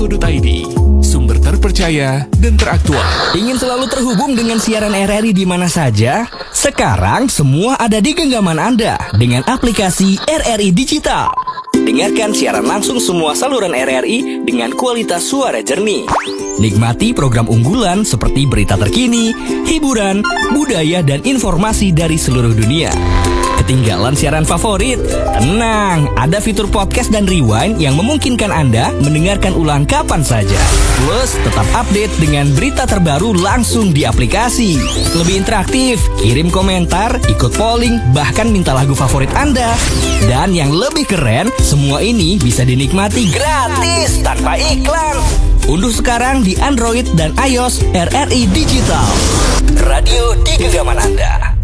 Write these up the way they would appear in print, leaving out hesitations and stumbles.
www.rri.co.id, sumber terpercaya dan teraktual. Ingin selalu terhubung dengan siaran RRI di mana saja? Sekarang semua ada di genggaman Anda dengan aplikasi RRI Digital. Dengarkan siaran langsung semua saluran RRI dengan kualitas suara jernih. Nikmati program unggulan seperti berita terkini, hiburan, budaya, dan informasi dari seluruh dunia. Ketinggalan siaran favorit? Tenang, ada fitur podcast dan rewind yang memungkinkan Anda mendengarkan ulang kapan saja. Plus, tetap update dengan berita terbaru langsung di aplikasi. Lebih interaktif, kirim komentar, ikut polling, bahkan minta lagu favorit Anda. Dan yang lebih keren, semua ini bisa dinikmati gratis tanpa iklan. Unduh sekarang di Android dan iOS RRI Digital. Radio di genggaman Anda.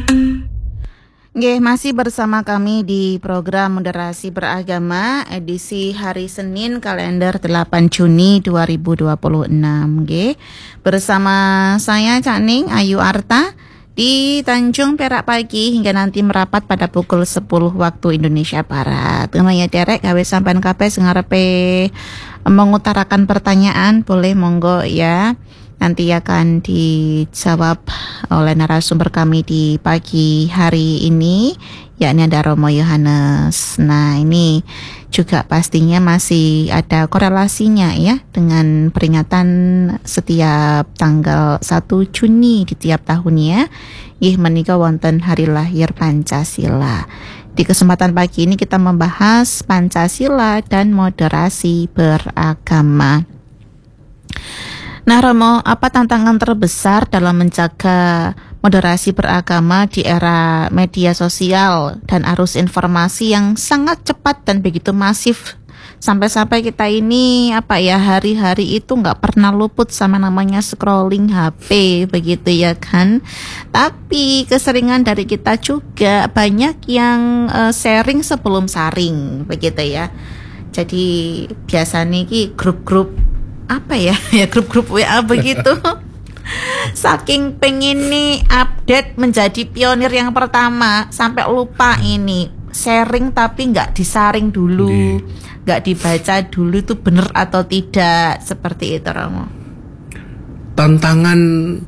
Nggih, masih bersama kami di program Moderasi Beragama edisi hari Senin kalender 8 Juni 2026. Nggih. Bersama saya Cak Ning Ayu Arta di Tanjung Perak pagi hingga nanti merapat pada pukul 10 waktu Indonesia Barat. Temanya derek gawe sampean kabeh sing ngarepe mengutarakan pertanyaan boleh monggo ya. Nanti akan dijawab oleh narasumber kami di pagi hari ini, yakni ada Romo Yohanes. Nah, ini juga pastinya masih ada korelasinya ya dengan peringatan setiap tanggal 1 Juni di tiap tahunnya. Nggih menika wonten hari lahir Pancasila. Di kesempatan pagi ini kita membahas Pancasila dan moderasi beragama. Nah Romo, apa tantangan terbesar dalam menjaga moderasi beragama di era media sosial dan arus informasi yang sangat cepat dan begitu masif? Sampai-sampai kita ini hari-hari itu nggak pernah luput sama namanya scrolling HP begitu ya kan. Tapi keseringan dari kita juga banyak yang sharing sebelum saring begitu ya. Jadi biasanya ini grup-grup grup-grup WA begitu. Saking pengen nih update menjadi pionir yang pertama sampai lupa ini sharing tapi nggak disaring dulu, nggak dibaca dulu itu benar atau tidak, seperti itu Romo. Tantangan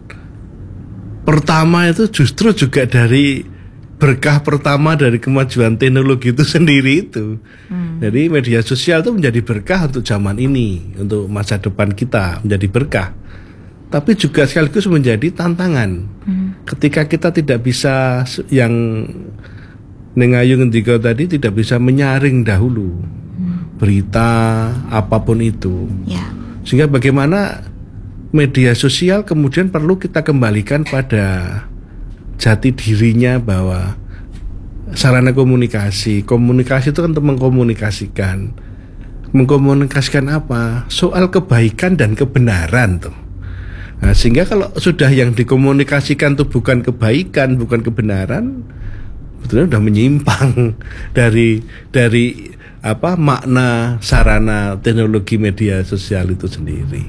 pertama itu justru juga dari berkah pertama dari kemajuan teknologi itu sendiri itu. Jadi media sosial itu menjadi berkah untuk zaman ini, untuk masa depan kita menjadi berkah. Tapi juga sekaligus menjadi tantangan. Ketika kita tidak bisa yang Nengayu ngendika tadi tidak bisa menyaring dahulu berita apapun itu. Sehingga bagaimana media sosial kemudian perlu kita kembalikan pada jati dirinya bahwa sarana komunikasi itu kan untuk mengkomunikasikan apa? Soal kebaikan dan kebenaran tuh. Nah, sehingga kalau sudah yang dikomunikasikan tuh bukan kebaikan, bukan kebenaran, betulnya sudah menyimpang dari makna sarana teknologi media sosial itu sendiri.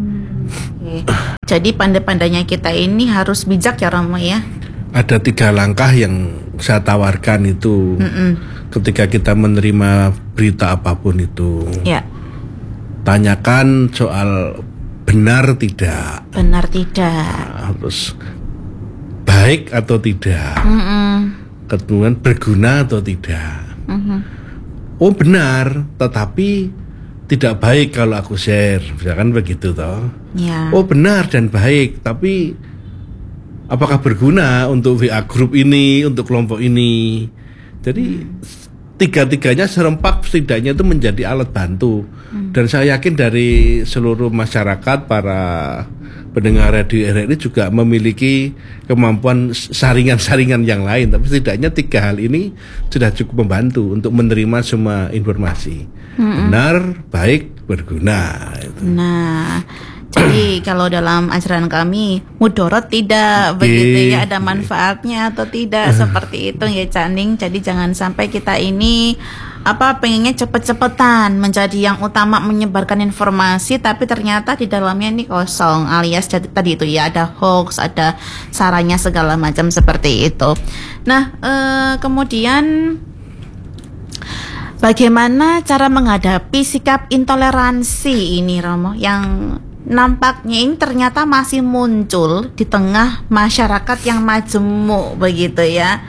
Jadi pandai-pandainya kita ini harus bijak ya Romo ya. Ada 3 langkah yang saya tawarkan itu ketika kita menerima berita apapun itu. Tanyakan soal benar tidak. Terus baik atau tidak. Kemudian berguna atau tidak. Oh benar, tetapi tidak baik kalau aku share, misalkan begitu toh. Oh benar dan baik, tapi apakah berguna untuk WA group ini, untuk kelompok ini? Jadi 3-tiganya serempak setidaknya itu menjadi alat bantu. Dan saya yakin dari seluruh masyarakat, para pendengar radio RRI juga memiliki kemampuan saringan-saringan yang lain. Tapi setidaknya 3 hal ini sudah cukup membantu untuk menerima semua informasi. Benar, baik, berguna. Nah, jadi kalau dalam ajaran kami mudorot tidak begitu ya, ada manfaatnya atau tidak seperti itu ya Cak Ning. Jadi jangan sampai kita ini pengennya cepet-cepetan menjadi yang utama menyebarkan informasi tapi ternyata di dalamnya ini kosong, alias tadi itu ya ada hoax, ada saranya segala macam seperti itu. Nah, kemudian Bagaimana cara menghadapi sikap intoleransi ini, Romo, yang nampaknya ini ternyata masih muncul di tengah masyarakat yang majemuk begitu ya?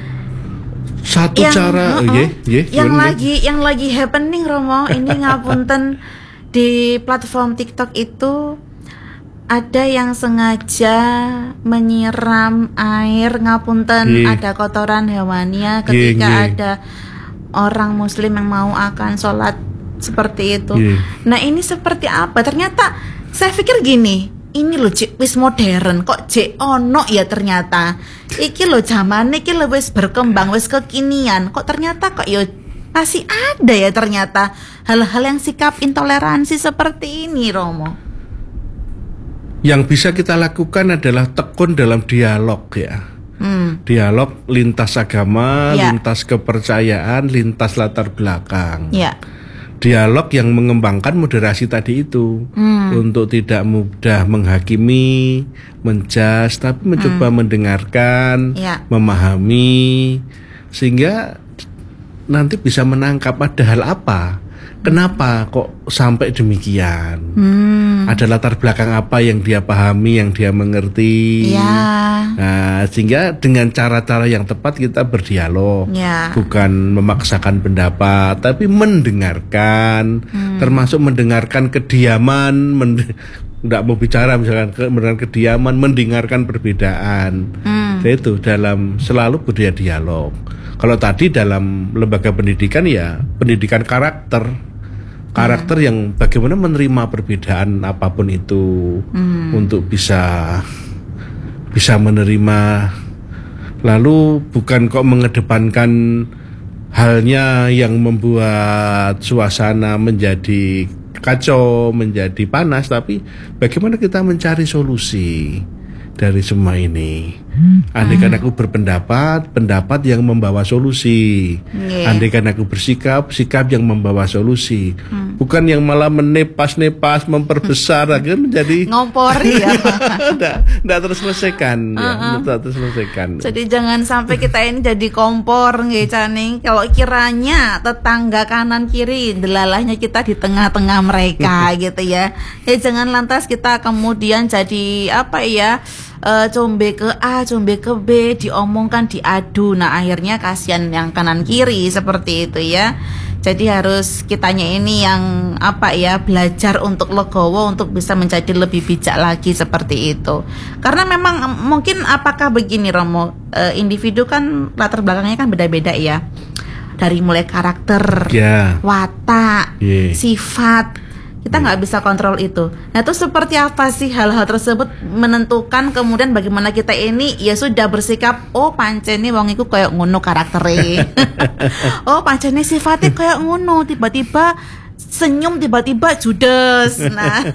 Satu cara yang lagi happening, Romo, ini ngapunten di platform TikTok itu ada yang sengaja menyiram air ngapunten, ada kotoran hewannya ketika ada orang muslim yang mau akan sholat seperti itu. Nah, ini seperti apa? Ternyata saya pikir gini, ini loh wis modern kok ono ya, ternyata iki loh zaman iki lo wis berkembang, wis kekinian, kok ternyata kok yo masih ada ya ternyata hal-hal yang sikap intoleransi seperti ini, Romo. Yang bisa kita lakukan adalah tekun dalam dialog ya. Dialog lintas agama, lintas kepercayaan, lintas latar belakang. Dialog yang mengembangkan moderasi tadi itu, untuk tidak mudah menghakimi, menjudge, tapi mencoba mendengarkan, memahami, sehingga nanti bisa menangkap ada hal apa, kenapa kok sampai demikian, ada latar belakang apa yang dia pahami, yang dia mengerti. Nah, sehingga dengan cara-cara yang tepat kita berdialog, bukan memaksakan pendapat, tapi mendengarkan, termasuk mendengarkan kediaman, tidak mau bicara misalkan mendengarkan kediaman, mendengarkan perbedaan. Itu dalam selalu budaya dialog. Kalau tadi dalam lembaga pendidikan ya pendidikan karakter yang bagaimana menerima perbedaan apapun itu, untuk bisa menerima, lalu bukan kok mengedepankan halnya yang membuat suasana menjadi kacau, menjadi panas, tapi bagaimana kita mencari solusi dari semua ini. Andaikan aku berpendapat yang membawa solusi. Andaikan aku bersikap yang membawa solusi. Bukan yang malah menepas, memperbesar, akhirnya menjadi ngompori ya. Nggak terselesaikan. Jadi jangan sampai kita ini jadi kompor nggih Caning. Kalau kiranya tetangga kanan kiri, delalahnya kita di tengah-tengah mereka gitu ya. Ya jangan lantas kita kemudian jadi apa ya? Combe ke A, combe ke B, diomongkan, diadu. Nah akhirnya kasihan yang kanan kiri seperti itu ya. Jadi harus kitanya ini yang apa ya, belajar untuk legowo, untuk bisa menjadi lebih bijak lagi seperti itu. Karena memang mungkin apakah begini Romo, individu kan latar belakangnya kan beda-beda ya. Dari mulai karakter, watak, sifat, kita nggak bisa kontrol itu. Nah itu seperti apa sih hal-hal tersebut menentukan kemudian bagaimana kita ini ya sudah bersikap, oh pancene wong iku kayak ngono karakternya. Oh pancene sifatnya kayak ngono, tiba-tiba senyum, tiba-tiba judes. Nah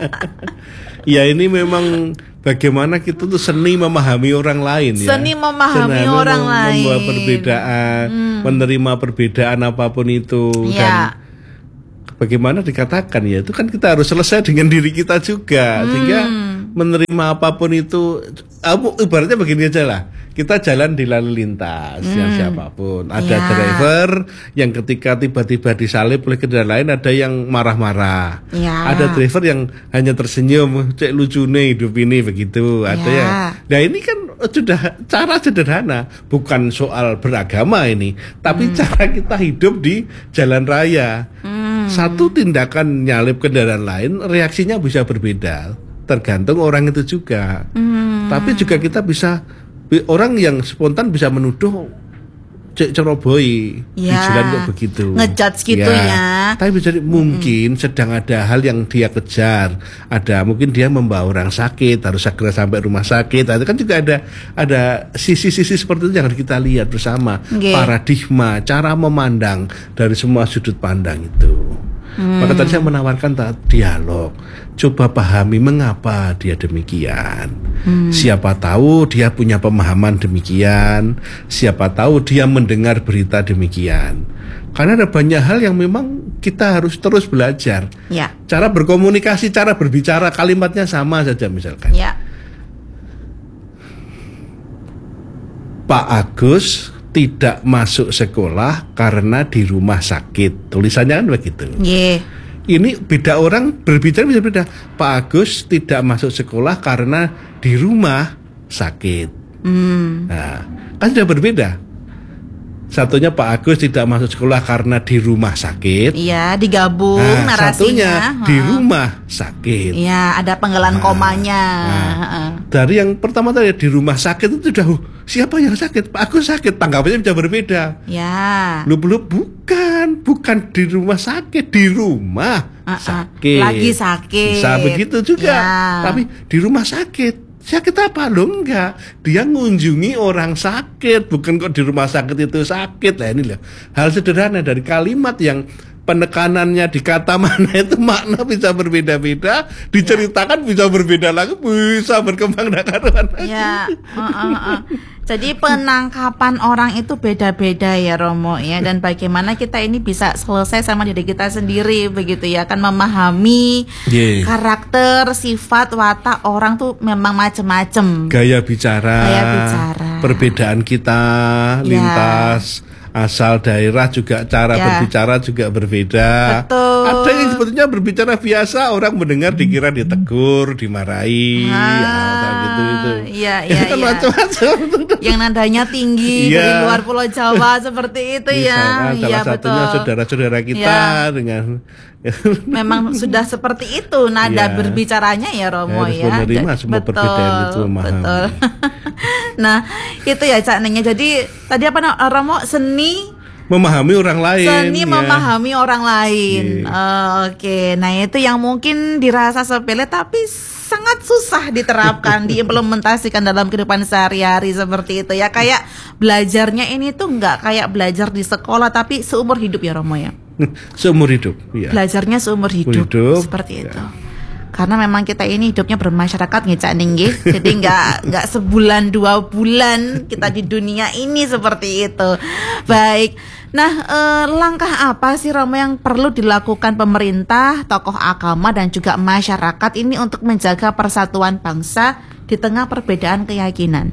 ya ini memang bagaimana kita tuh seni memahami orang lain ya. Seni memahami orang lain, membawa perbedaan, menerima perbedaan apapun itu. Dan bagaimana dikatakan ya, itu kan kita harus selesai dengan diri kita juga, sehingga menerima apapun itu. Ibaratnya begini aja lah, kita jalan di lalu lintas, yang siapapun, ada driver yang ketika tiba-tiba disalip oleh kendaraan lain, ada yang marah-marah, ada driver yang hanya tersenyum, cek lucu nih hidup ini begitu, ada yang, nah ini kan sudah cara sederhana, bukan soal beragama ini, tapi cara kita hidup di jalan raya. Satu tindakan nyalip kendaraan lain, reaksinya bisa berbeda, tergantung orang itu juga. Tapi juga kita bisa, orang yang spontan bisa menuduh cek ceroboi di jalan kok begitu, ngejudge gitu ya. Tapi bisa mungkin sedang ada hal yang dia kejar, ada mungkin dia membawa orang sakit, harus segera sampai rumah sakit. Itu kan juga ada sisi-sisi seperti itu yang harus kita lihat bersama. Paradigma, cara memandang dari semua sudut pandang itu. Maka tadi saya menawarkan dialog, coba pahami mengapa dia demikian. Siapa tahu dia punya pemahaman demikian, siapa tahu dia mendengar berita demikian. Karena ada banyak hal yang memang kita harus terus belajar. Cara berkomunikasi, cara berbicara, kalimatnya sama saja misalkan. Pak Agus tidak masuk sekolah karena di rumah sakit. Tulisannya kan begitu. Ini beda, orang berbicara bisa beda. Pak Agus tidak masuk sekolah karena di rumah sakit. Nah, kan sudah berbeda. Satunya Pak Agus tidak masuk sekolah karena di rumah sakit. Iya, digabung narasinya. Satunya di rumah sakit. Iya, ada penggalan komanya. Dari yang pertama tadi di rumah sakit itu sudah siapa yang sakit? Pak Agus sakit, tanggapannya bisa berbeda. Ya. Belum bukan di rumah sakit, di rumah sakit. Lagi sakit. Bisa begitu juga. Ya. Tapi di rumah sakit. Sakit apa? Loh enggak. Dia ngunjungi orang sakit, bukan kok di rumah sakit itu sakit. Nah ini loh, hal sederhana dari kalimat yang penekanannya di kata mana itu makna bisa berbeda-beda, diceritakan bisa berbeda lagi, bisa berkembang dan karuan. Ya. Jadi penangkapan orang itu beda-beda ya Romo ya, dan bagaimana kita ini bisa selesai sama diri kita sendiri begitu ya, kan memahami karakter, sifat, watak orang tuh memang macam-macam. Gaya bicara, perbedaan kita lintas asal daerah juga cara berbicara juga berbeda. Betul. Ada yang sebetulnya berbicara biasa, orang mendengar dikira ditegur, dimarahi, gitu itu. Iya. Macam-macam. Yang nadanya tinggi dari luar Pulau Jawa seperti itu ya. Salah satunya saudara-saudara kita dengan memang sudah seperti itu nada berbicaranya ya Romo ya. Menerima semua perbedaan itu, memahami. Betul. Nah, itu ya Cak Nengnya. Jadi tadi apa Romo, seni memahami orang lain. Memahami orang lain. Oke. Nah, itu yang mungkin dirasa sepele tapi sangat susah diterapkan, diimplementasikan dalam kehidupan sehari-hari seperti itu ya. Kayak belajarnya ini tuh nggak kayak belajar di sekolah tapi seumur hidup ya Romo ya. Seumur hidup. Ya. Belajarnya seumur hidup. Seperti itu. Karena memang kita ini hidupnya bermasyarakat nih Cak Ninggi. Jadi nggak sebulan 2 bulan kita di dunia ini seperti itu. Baik. Nah, langkah apa sih Romo yang perlu dilakukan pemerintah, tokoh agama dan juga masyarakat ini untuk menjaga persatuan bangsa di tengah perbedaan keyakinan?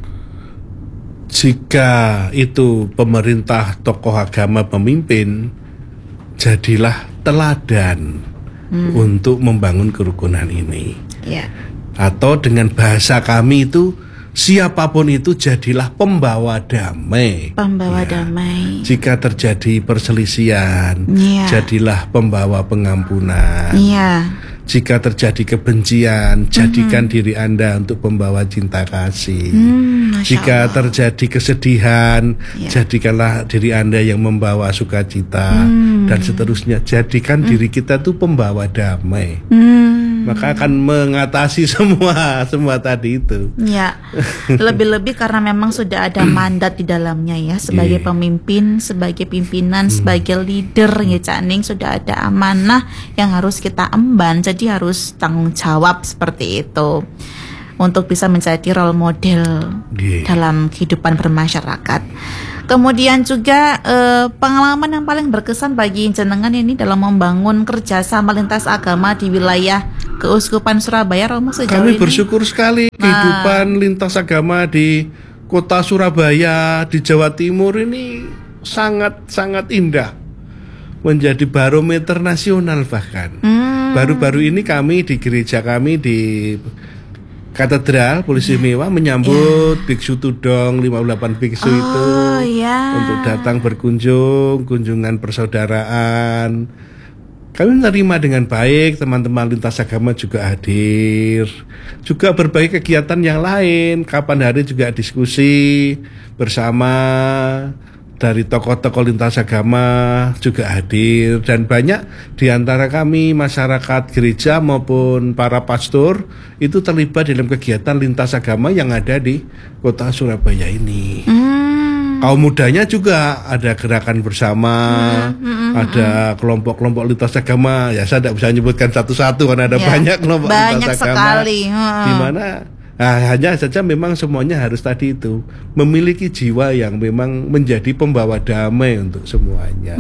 Jika itu pemerintah, tokoh agama, pemimpin, jadilah teladan untuk membangun kerukunan ini. Atau dengan bahasa kami itu, siapapun itu jadilah pembawa damai. Damai. Jika terjadi perselisihan, jadilah pembawa pengampunan. Jika terjadi kebencian, jadikan diri Anda untuk pembawa cinta kasih. Jika terjadi kesedihan, jadikanlah diri Anda yang membawa sukacita, dan seterusnya. Jadikan diri kita tuh pembawa damai. Maka akan mengatasi semua tadi itu. Ya, lebih-lebih karena memang sudah ada mandat di dalamnya ya, sebagai pemimpin, sebagai pimpinan, sebagai leader ya Cak Ning, sudah ada amanah yang harus kita emban. Jadi harus tanggung jawab seperti itu untuk bisa menjadi role model dalam kehidupan bermasyarakat. Kemudian juga pengalaman yang paling berkesan bagi jenengan ini dalam membangun kerjasama lintas agama di wilayah Keuskupan Surabaya, Romo, sejauh kami ini. bersyukur sekali kehidupan lintas agama di kota Surabaya, di Jawa Timur ini sangat-sangat indah, menjadi barometer nasional bahkan. Baru-baru ini kami di gereja kami di Katedral Polisi Mewah menyambut Biksu Tudong 58 biksu itu untuk datang berkunjung, kunjungan persaudaraan. Kami menerima dengan baik, teman-teman lintas agama juga hadir. Juga berbagai kegiatan yang lain, kapan hari juga diskusi bersama dari tokoh-tokoh lintas agama juga hadir, dan banyak di antara kami masyarakat gereja maupun para pastor itu terlibat dalam kegiatan lintas agama yang ada di kota Surabaya ini. Kaum mudanya juga ada gerakan bersama, ada kelompok-kelompok lintas agama. Ya saya tidak bisa menyebutkan satu-satu karena ada banyak kelompok lintas agama sekali. Di mana hanya saja memang semuanya harus tadi itu memiliki jiwa yang memang menjadi pembawa damai untuk semuanya.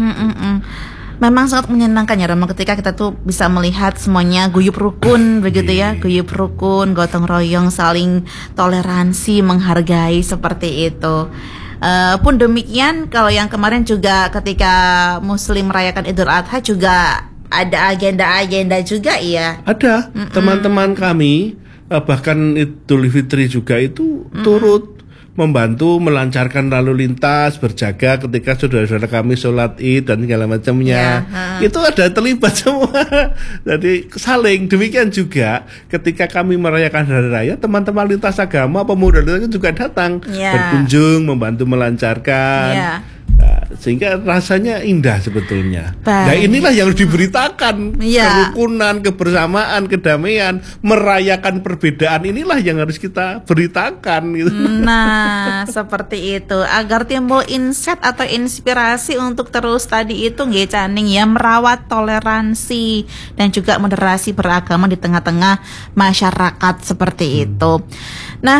Memang sangat menyenangkan ya Romo ketika kita tuh bisa melihat semuanya guyup rukun begitu ya, guyup rukun, gotong royong, saling toleransi, menghargai seperti itu. Pun demikian kalau yang kemarin juga ketika Muslim merayakan Idul Adha juga ada agenda-agenda juga ya. Ada teman-teman kami bahkan Idul Fitri juga itu turut membantu melancarkan lalu lintas, berjaga ketika saudara-saudara kami sholat Id dan segala macamnya. Itu ada terlibat semua. Jadi saling. Demikian juga ketika kami merayakan hari raya, teman-teman lintas agama, pemuda lintas juga datang berkunjung, membantu melancarkan. Sehingga rasanya indah sebetulnya. Nah inilah yang harus diberitakan, kerukunan, kebersamaan, kedamaian, merayakan perbedaan, inilah yang harus kita beritakan gitu. Nah seperti itu, agar timbul insight atau inspirasi untuk terus tadi itu nggih Caning ya, merawat toleransi dan juga moderasi beragama di tengah-tengah masyarakat seperti itu. Nah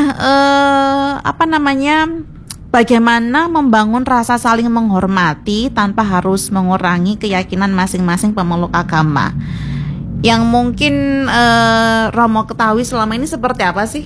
bagaimana membangun rasa saling menghormati tanpa harus mengurangi keyakinan masing-masing pemeluk agama? Yang mungkin Romo ketahui selama ini seperti apa sih?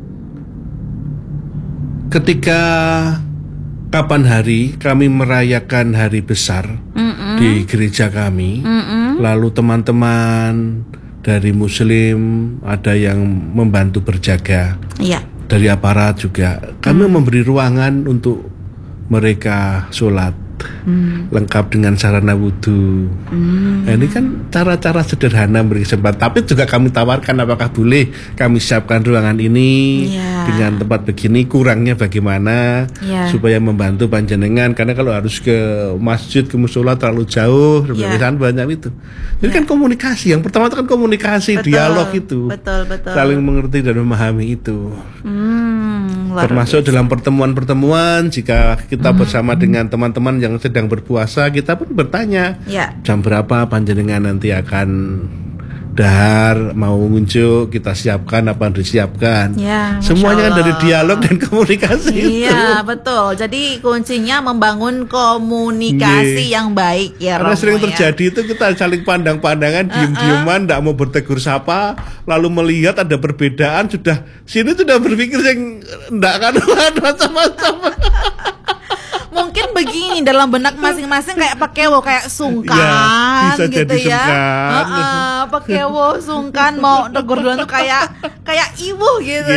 Ketika kapan hari kami merayakan hari besar di gereja kami, lalu teman-teman dari Muslim ada yang membantu berjaga. Dari aparat juga kami memberi ruangan untuk mereka sholat lengkap dengan sarana wudhu. Nah, ini kan cara-cara sederhana beri kesempatan. Tapi juga kami tawarkan apakah boleh kami siapkan ruangan ini dengan tempat begini, kurangnya bagaimana supaya membantu panjenengan. Karena kalau harus ke masjid, ke musola terlalu jauh, banyak itu. Jadi kan komunikasi. Yang pertama itu kan komunikasi, dialog itu. Betul. Saling mengerti dan memahami itu. Termasuk dalam pertemuan-pertemuan, jika kita bersama dengan teman-teman yang sedang berpuasa, kita pun bertanya jam berapa panjenengan nanti akan dahar, mau ngunjuk, kita siapkan apa yang disiapkan. Semuanya kan dari dialog dan komunikasi itu. Betul. Jadi kuncinya membangun komunikasi yang baik ya. Karena sering terjadi itu kita saling pandang-pandangan, diem-dieman, tidak mau bertegur sapa, lalu melihat ada perbedaan, sini sudah berpikir yang tidak kan macam-macam. Mungkin begini dalam benak masing-masing kayak pakewo, kayak sungkan bisa gitu jadi ya. Pakewo sungkan mau tegur duluan tuh kayak ibu gitu.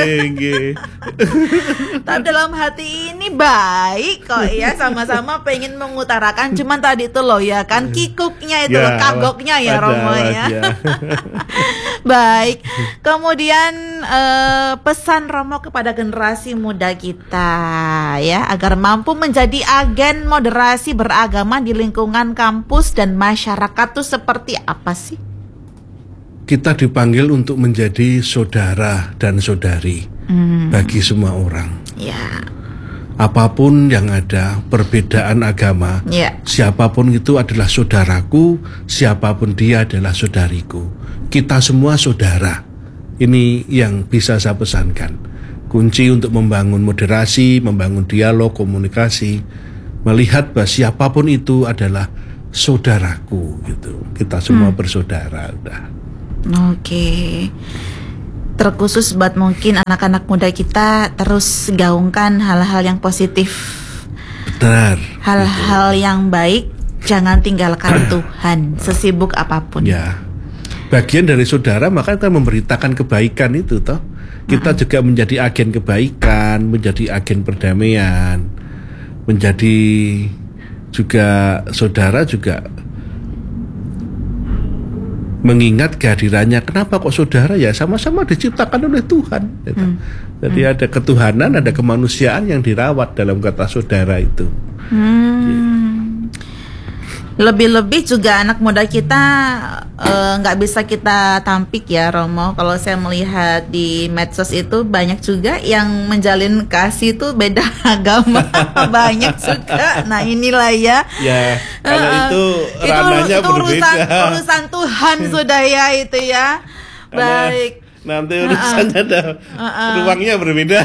Tapi dalam hati ini baik kok ya, sama-sama pengen mengutarakan, cuman tadi itu loh ya kan kikuknya itu loh, kagoknya ya Romo ya. Baik. Kemudian pesan Romo kepada generasi muda kita ya, agar mampu menjadi agen moderasi beragama di lingkungan kampus dan masyarakat tuh seperti apa sih? Kita dipanggil untuk menjadi saudara dan saudari bagi semua orang. Apapun yang ada, perbedaan agama, siapapun itu adalah saudaraku, siapapun dia adalah saudariku. Kita semua saudara. Ini yang bisa saya pesankan. Kunci untuk membangun moderasi, membangun dialog, komunikasi, melihat bahwa siapapun itu adalah saudaraku gitu. Kita semua bersaudara udah. Oke. Terkhusus buat mungkin anak-anak muda kita terus gaungkan hal-hal yang positif. Benar. Hal-hal yang baik, jangan tinggalkan Tuhan sesibuk apapun. Bagian dari saudara maka kita memberitakan kebaikan itu toh. Kita juga menjadi agen kebaikan, menjadi agen perdamaian, menjadi juga saudara juga mengingat kehadirannya. Kenapa kok saudara? Ya sama-sama diciptakan oleh Tuhan. Jadi ada ketuhanan, ada kemanusiaan yang dirawat dalam kata saudara itu. Lebih-lebih juga anak muda kita nggak bisa kita tampik ya Romo. Kalau saya melihat di medsos itu banyak juga yang menjalin kasih itu beda agama. Banyak juga. Nah inilah ya. Kalau itu ranahnya berbeda. Urusan Tuhan sudah ya itu ya. Baik. Nanti urusannya ada ruangnya berbeda.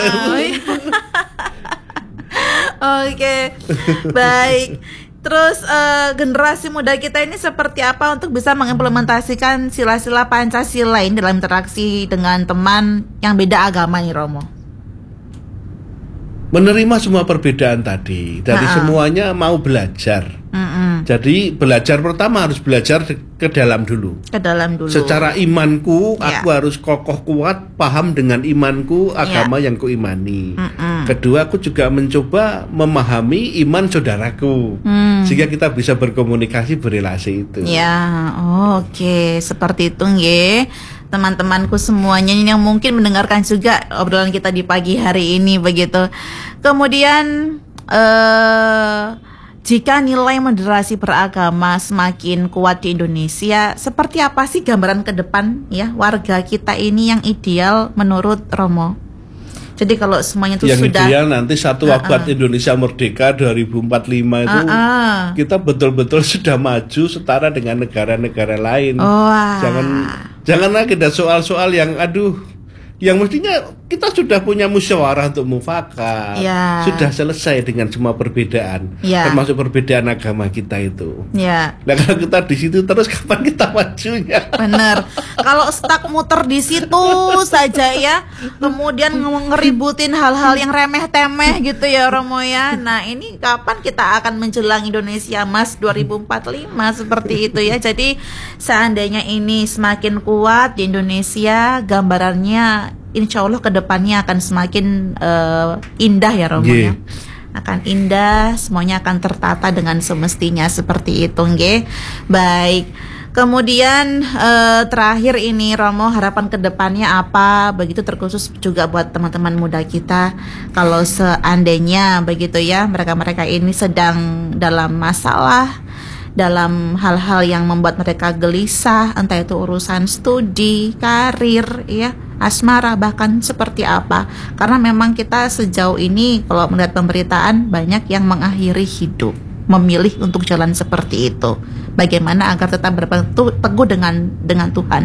Oke. Baik. Terus generasi muda kita ini seperti apa untuk bisa mengimplementasikan sila-sila Pancasila ini dalam interaksi dengan teman yang beda agama nih Romo? menerima semua perbedaan tadi, dari semuanya mau belajar. Jadi belajar pertama harus belajar ke dalam dulu. Ke dalam dulu. Secara imanku, aku harus kokoh kuat, paham dengan imanku, agama yang kuimani. Kedua, aku juga mencoba memahami iman saudaraku, sehingga kita bisa berkomunikasi, berelasi itu. Ya, oke, seperti itu nggih. Teman-temanku semuanya yang mungkin mendengarkan juga obrolan kita di pagi hari ini begitu. Kemudian jika nilai moderasi beragama semakin kuat di Indonesia, seperti apa sih gambaran ke depan ya warga kita ini yang ideal menurut Romo? Jadi kalau semuanya itu yang sudah ideal nanti satu abad Indonesia merdeka 2045 itu kita betul-betul sudah maju setara dengan negara-negara lain. Jangan lagi ada soal-soal yang yang mestinya kita sudah punya musyawarah untuk mufakat, sudah selesai dengan semua perbedaan, termasuk perbedaan agama kita itu. Nah kalau kita di situ terus kapan kita majunya? Bener. Kalau stuck muter di situ saja ya, kemudian ngeributin hal-hal yang remeh-temeh gitu ya Romo ya. Nah ini kapan kita akan menjelang Indonesia Emas 2045 seperti itu ya. Jadi seandainya ini semakin kuat di Indonesia, gambarannya insya Allah kedepannya akan semakin indah ya Romo ya. Akan indah, semuanya akan tertata dengan semestinya seperti itu nggih. Baik. Kemudian terakhir ini Romo, harapan kedepannya apa? Begitu terkhusus juga buat teman-teman muda kita. Kalau seandainya begitu ya, mereka-mereka ini sedang dalam masalah, dalam hal-hal yang membuat mereka gelisah, entah itu urusan studi, karir, ya, asmara, bahkan seperti apa. Karena memang kita sejauh ini kalau melihat pemberitaan banyak yang mengakhiri hidup, memilih untuk jalan seperti itu. Bagaimana agar tetap berteguh dengan Tuhan?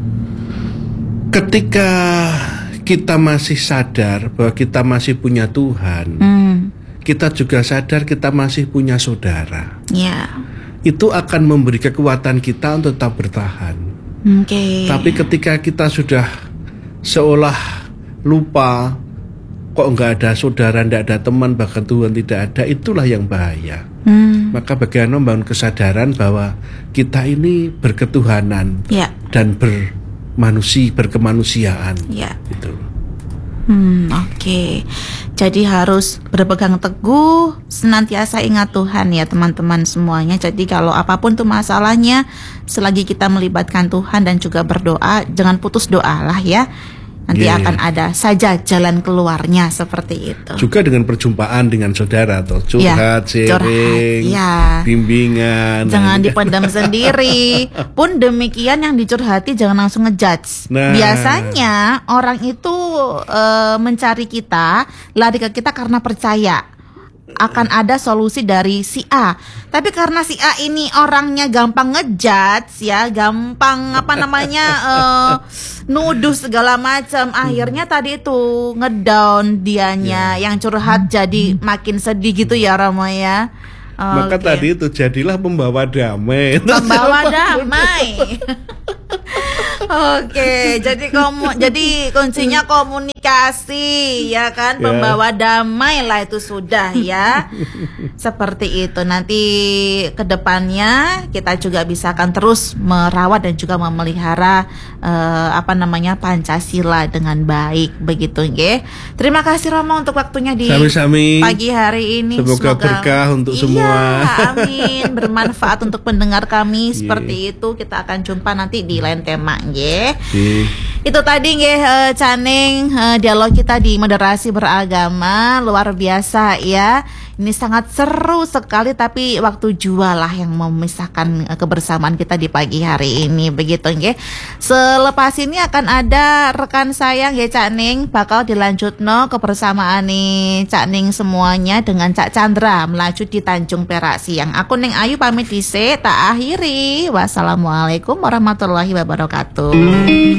Ketika kita masih sadar bahwa kita masih punya Tuhan, kita juga sadar kita masih punya saudara. Itu akan memberi kekuatan kita untuk tetap bertahan. Tapi ketika kita sudah seolah lupa, kok nggak ada saudara, nggak ada teman, bahkan Tuhan tidak ada, itulah yang bahaya. Maka bagaimana membangun kesadaran bahwa kita ini berketuhanan dan berkemanusiaan. Gitu. Oke. Jadi harus berpegang teguh, senantiasa ingat Tuhan ya teman-teman semuanya. Jadi kalau apapun tuh masalahnya, selagi kita melibatkan Tuhan dan juga berdoa, jangan putus doa lah ya. Nanti akan ada saja jalan keluarnya seperti itu. Juga dengan perjumpaan dengan saudara atau curhat, sharing, bimbingan. Jangan dipendam sendiri. Pun demikian yang dicurhati jangan langsung ngejudge. Biasanya orang itu mencari kita, lari ke kita karena percaya akan ada solusi dari si A. Tapi karena si A ini orangnya gampang ngejudge ya, gampang nuduh segala macam, akhirnya tadi itu ngedown dianya, yang curhat jadi makin sedih gitu ya Romo ya. Maka tadi itu jadilah pembawa damai. Pembawa damai. Oke, jadi kuncinya komunikasi ya kan, membawa damai lah itu sudah ya. Seperti itu. Nanti kedepannya kita juga bisa akan terus merawat dan juga memelihara Pancasila dengan baik begitu nggih. Terima kasih Romo untuk waktunya di pagi hari ini. Semoga berkah untuk semua. Amin. Bermanfaat untuk pendengar kami seperti itu. Kita akan jumpa nanti di lain tema nggih. Itu tadi nggih Caning dialog kita di moderasi beragama, luar biasa ya. Ini sangat seru sekali, tapi waktu jua lah yang memisahkan kebersamaan kita di pagi hari ini begitu nggih. Selepas ini akan ada rekan saya nggih Cak Ning, bakal dilanjutno kebersamaan nih Cak Ning semuanya dengan Cak Chandra melaju di Tanjung Perak Siang. Aku Ning Ayu pamit dhisik, tak akhiri. Wassalamualaikum warahmatullahi wabarakatuh.